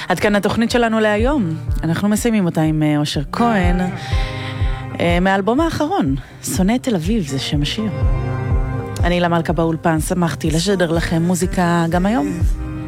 עד כאן התוכנית שלנו להיום. אנחנו מסיימים אותה עם אושר כהן, מהאלבום האחרון, שונא תל אביב, זה שם השיר. אני למלכה באולפן, שמחתי לשדר לכם מוזיקה גם היום.